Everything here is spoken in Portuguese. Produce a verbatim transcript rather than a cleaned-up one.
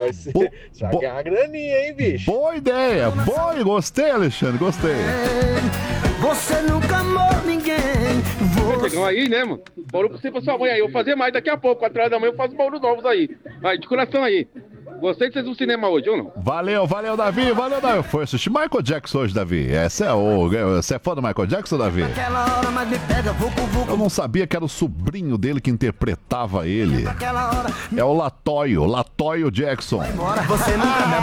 vai ser. Bo- Você vai bo- ganhar uma graninha, hein, bicho? Boa ideia, boa, gostei, Alexandre, gostei. Você nunca amou ninguém. Chegam aí, né, mano? Bauru pra você e pra sua mãe aí. Eu vou fazer mais daqui a pouco. Quatro horas da manhã eu faço bauru novos aí. Aí, de coração aí. Gostei de vocês no cinema hoje, ou não? Valeu, valeu, Davi, valeu, Davi. Foi assistir Michael Jackson hoje, Davi. Esse é o. Você é fã do Michael Jackson, Davi? Aquela hora, mas me pega, vucu, vucu. Eu não sabia que era o sobrinho dele que interpretava ele. Aquela hora, É o Latoio, Latoio Jackson. você nunca me